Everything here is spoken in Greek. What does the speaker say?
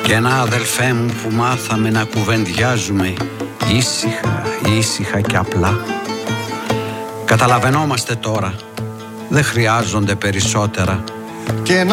Κι ένα αδελφέ μου που μάθαμε να κουβεντιάζουμε ήσυχα, ήσυχα και απλά. Καταλαβαίνόμαστε τώρα, δεν χρειάζονται περισσότερα.